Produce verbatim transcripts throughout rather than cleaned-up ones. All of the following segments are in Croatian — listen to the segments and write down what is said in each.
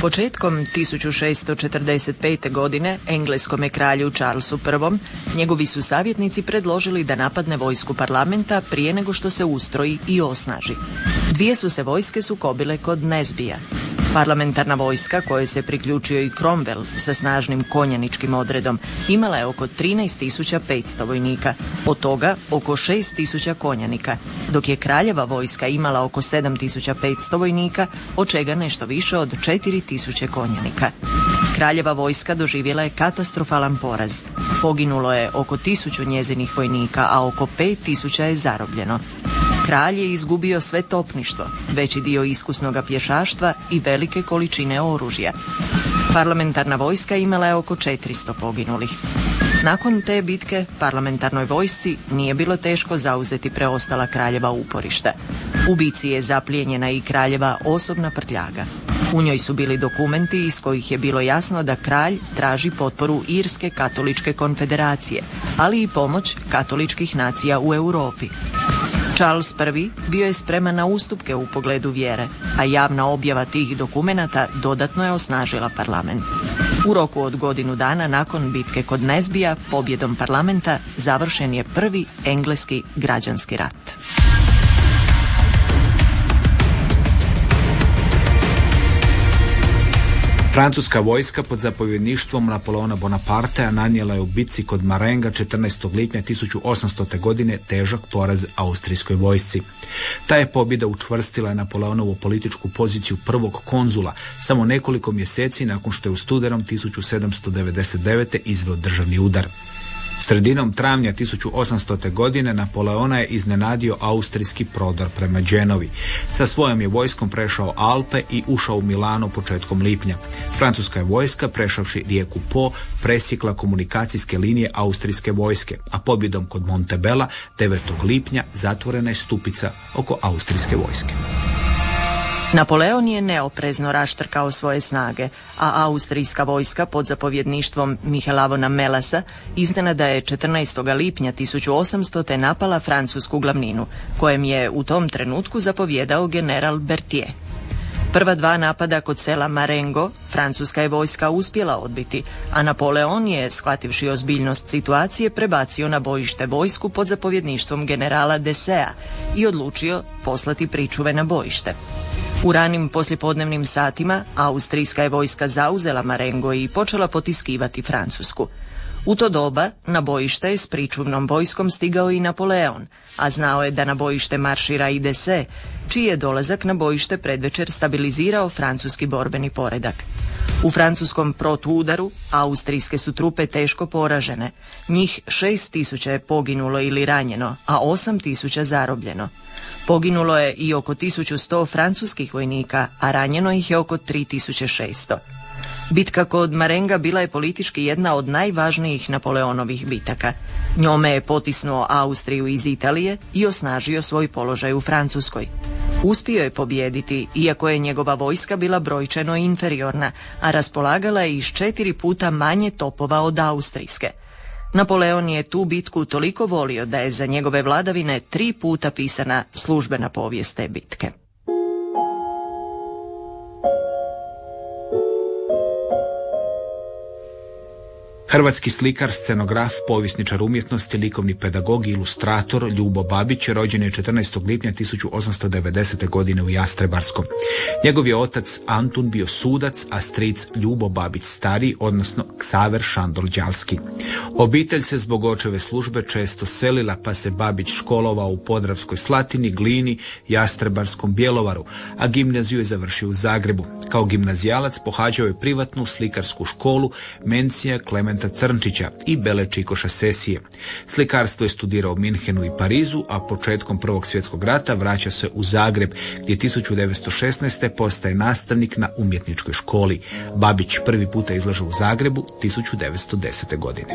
Početkom tisuću šessto četrdeset pete. godine engleskome kralju Charlesu prvom njegovi su savjetnici predložili da napadne vojsku parlamenta prije nego što se ustroji i osnaži. Dvije su se vojske sukobile kod Nesbija. Parlamentarna vojska, kojoj se priključio i Cromwell sa snažnim konjaničkim odredom, imala je oko trinaest tisuća petsto vojnika, od toga oko šest tisuća konjanika, dok je kraljeva vojska imala oko sedam tisuća petsto vojnika, od čega nešto više od četiri tisuće konjanika. Kraljeva vojska doživjela je katastrofalan poraz. Poginulo je oko tisuću njezinih vojnika, a oko pet tisuća je zarobljeno. Kralj je izgubio sve topništvo, veći dio iskusnoga pješaštva i velike količine oružja. Parlamentarna vojska imala je oko četiristo poginulih. Nakon te bitke parlamentarnoj vojsci nije bilo teško zauzeti preostala kraljeva uporišta. U bici je zaplijenjena i kraljeva osobna prtljaga. U njoj su bili dokumenti iz kojih je bilo jasno da kralj traži potporu Irske katoličke konfederacije, ali i pomoć katoličkih nacija u Europi. Charles prvi bio je spreman na ustupke u pogledu vjere, a javna objava tih dokumenata dodatno je osnažila parlament. U roku od godinu dana nakon bitke kod Nesbija, pobjedom parlamenta, završen je prvi engleski građanski rat. Francuska vojska pod zapovjedništvom Napoleona Bonapartea nanijela je u bitci kod Marenga četrnaestog lipnja tisuću osamstote. godine težak poraz austrijskoj vojsci. Ta je pobjeda učvrstila Napoleonovu političku poziciju prvog konzula samo nekoliko mjeseci nakon što je u studenom tisuću sedamsto devedeset devete. izveo državni udar. Sredinom travnja tisuću osamstote. godine Napoleona je iznenadio austrijski prodor prema Genovi. Sa svojom je vojskom prešao Alpe i ušao u Milano početkom lipnja. Francuska je vojska, prešavši rijeku Po, presjekla komunikacijske linije austrijske vojske, a pobjedom kod Montebella devetog lipnja zatvorena je stupica oko austrijske vojske. Napoleon je neoprezno raštrkao svoje snage, a austrijska vojska pod zapovjedništvom Mihelavona Melasa iznenada je četrnaestog lipnja tisuću osamstote. napala francusku glavninu, kojem je u tom trenutku zapovjedao general Berthier. Prva dva napada kod sela Marengo francuska je vojska uspjela odbiti, a Napoleon je, shvativši ozbiljnost situacije, prebacio na bojište vojsku pod zapovjedništvom generala Desea i odlučio poslati pričuve na bojište. U ranim poslijepodnevnim satima austrijska je vojska zauzela Marengo i počela potiskivati Francusku. U to doba na bojište je s pričuvnom vojskom stigao i Napoleon, a znao je da na bojište maršira i Dese, čiji je dolazak na bojište predvečer stabilizirao francuski borbeni poredak. U francuskom protuudaru austrijske su trupe teško poražene. Njih šest tisuća je poginulo ili ranjeno, a osam tisuća zarobljeno. Poginulo je i oko tisuću sto francuskih vojnika, a ranjeno ih je oko tri tisuće šesto. Bitka kod Marenga bila je politički jedna od najvažnijih Napoleonovih bitaka. Njome je potisnuo Austriju iz Italije i osnažio svoj položaj u Francuskoj. Uspio je pobijediti, iako je njegova vojska bila brojčano inferiorna, a raspolagala je iz četiri puta manje topova od austrijske. Napoleon je tu bitku toliko volio da je za njegove vladavine tri puta pisana službena povijest te bitke. Hrvatski slikar, scenograf, povjesničar umjetnosti, likovni pedagog i ilustrator Ljubo Babić rođen je četrnaestog lipnja tisuću osamsto devedesete. godine u Jastrebarskom. Njegov je otac Antun bio sudac, a stric Ljubo Babić stariji, odnosno Ksaver Šandor Đalski. Obitelj se zbog očeve službe često selila, pa se Babić školovao u Podravskoj Slatini, Glini, Jastrebarskom, Bjelovaru, a gimnaziju je završio u Zagrebu. Kao gimnazijalac pohađao je privatnu slikarsku školu Mencija Klementa Crnčića i Bele Čikoša Sesije. Slikarstvo je studirao u Minhenu i Parizu, a početkom Prvog svjetskog rata vraća se u Zagreb, gdje tisuću devetsto šesnaeste. postaje nastavnik na umjetničkoj školi. Babić prvi puta izlaže u Zagrebu tisuću devetsto desete. godine.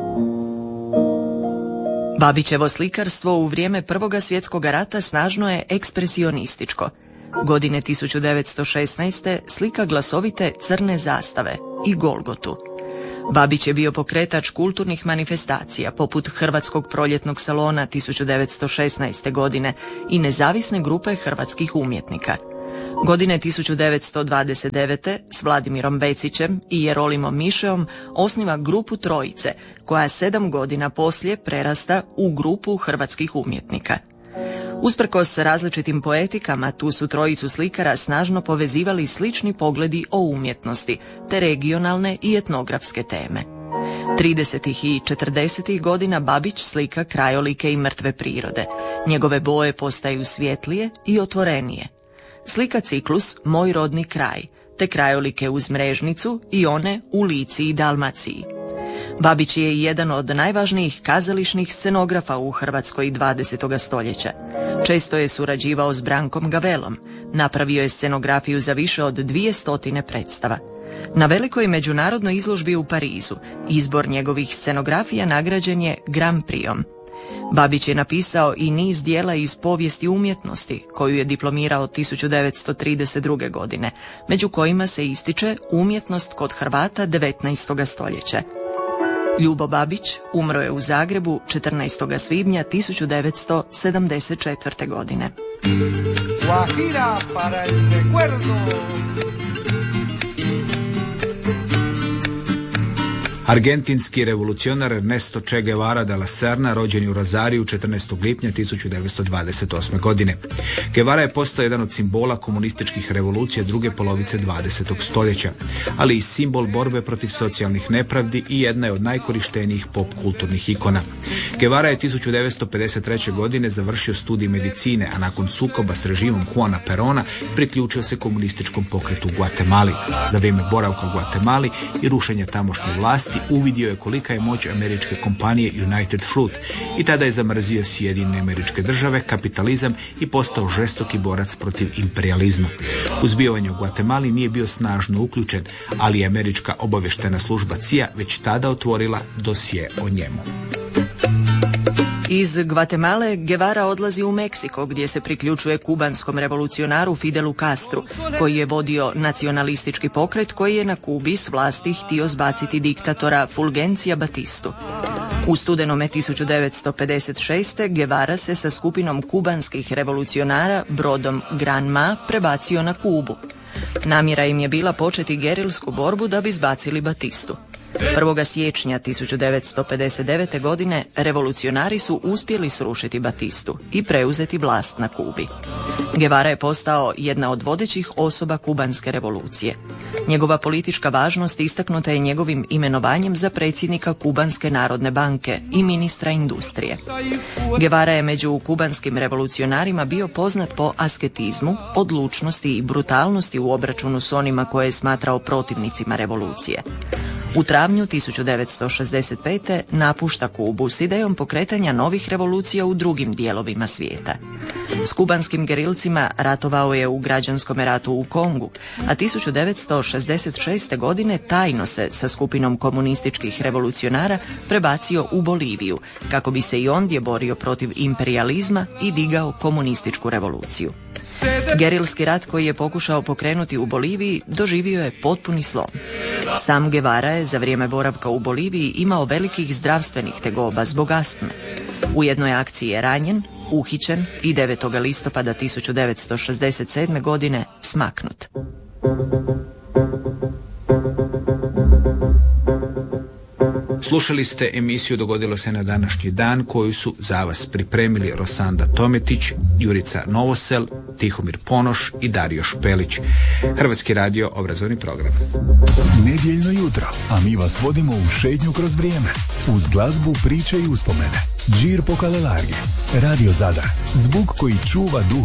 Babićevo slikarstvo u vrijeme Prvog svjetskog rata snažno je ekspresionističko. Godine tisuću devetsto šesnaeste. slika glasovite crne zastave i Golgotu. Babić je bio pokretač kulturnih manifestacija poput Hrvatskog proljetnog salona tisuću devetsto šesnaeste. godine i nezavisne grupe hrvatskih umjetnika. Godine tisuću devetsto dvadeset devete s Vladimirom Becićem i Jerolimom Mišeom osniva grupu Trojice, koja sedam godina poslije prerasta u grupu hrvatskih umjetnika. Usprkos različitim poetikama, tu su trojicu slikara snažno povezivali slični pogledi o umjetnosti, te regionalne i etnografske teme. tridesetih i četrdesetih godina Babić slika krajolike i mrtve prirode. Njegove boje postaju svjetlije i otvorenije. Slika ciklus Moj rodni kraj, te krajolike uz Mrežnicu i one u Lici i Dalmaciji. Babić je jedan od najvažnijih kazališnih scenografa u Hrvatskoj dvadesetog stoljeća. Često je surađivao s Brankom Gavelom, napravio je scenografiju za više od dvije stotine predstava. Na velikoj međunarodnoj izložbi u Parizu izbor njegovih scenografija nagrađen je Grand Prixom. Babić je napisao i niz dijela iz povijesti umjetnosti, koju je diplomirao tisuću devetsto trideset druge. godine, među kojima se ističe umjetnost kod Hrvata devetnaestog stoljeća. Ljubo Babić umro je u Zagrebu četrnaestog svibnja tisuću devetsto sedamdeset četvrte. godine. Guajira para el recuerdo. Argentinski revolucionar Ernesto Che Guevara de la Serna rođen je u Rosariju četrnaestog lipnja tisuću devetsto dvadeset osme. godine. Guevara je postao jedan od simbola komunističkih revolucija druge polovice dvadesetog stoljeća, ali i simbol borbe protiv socijalnih nepravdi i jedna je od najkorištenijih pop kulturnih ikona. Guevara je tisuću devetsto pedeset treće. godine završio studij medicine, a nakon sukoba s režimom Juana Perona priključio se komunističkom pokretu u Guatemali. Za vrijeme boravka u Guatemali i rušenja tamošnje vlasti uvidio je kolika je moć američke kompanije United Fruit i tada je zamrzio Sjedinjene Američke Države, kapitalizam i postao žestoki borac protiv imperijalizma. U zbivanje u Guatemali nije bio snažno uključen, ali je američka obavještajna služba C I A već tada otvorila dosje o njemu. Iz Gvatemale Guevara odlazi u Meksiko, gdje se priključuje kubanskom revolucionaru Fidelu Castru, koji je vodio nacionalistički pokret koji je na Kubi s vlasti htio zbaciti diktatora Fulgencija Batistu. U studenome tisuću devetsto pedeset šeste. Guevara se sa skupinom kubanskih revolucionara brodom Granma prebacio na Kubu. Namjera im je bila početi gerilsku borbu da bi zbacili Batistu. prvog siječnja tisuću devetsto pedeset devete. godine revolucionari su uspjeli srušiti Batistu i preuzeti vlast na Kubi. Guevara je postao jedna od vodećih osoba kubanske revolucije. Njegova politička važnost istaknuta je njegovim imenovanjem za predsjednika Kubanske narodne banke i ministra industrije. Guevara je među kubanskim revolucionarima bio poznat po asketizmu, odlučnosti i brutalnosti u obračunu s onima koje je smatrao protivnicima revolucije. U travnju tisuću devetsto šezdeset pete. napušta Kubu s idejom pokretanja novih revolucija u drugim dijelovima svijeta. S kubanskim gerilcima ratovao je u građanskom ratu u Kongu, a tisuću devetsto šezdeset šeste. godine tajno se sa skupinom komunističkih revolucionara prebacio u Boliviju, kako bi se i ondje borio protiv imperijalizma i digao komunističku revoluciju. Gerilski rat koji je pokušao pokrenuti u Boliviji doživio je potpuni slom. Sam Guevara je za vrijeme boravka u Boliviji imao velikih zdravstvenih tegoba zbog astme. U jednoj akciji je ranjen, uhićen i devetog listopada tisuću devetsto šezdeset sedme. godine smaknut. Slušali ste emisiju Dogodilo se na današnji dan, koju su za vas pripremili Rosanda Tometić, Jurica Novosel, Tihomir Ponoš i Dario Špelić. Hrvatski radio, obrazovni program. Nedjeljno jutro, a mi vas vodimo u šetnju kroz vrijeme. Uz glazbu, priče i uspomene. Džir po Kalelargi. Radio Zadar. Zvuk koji čuva duh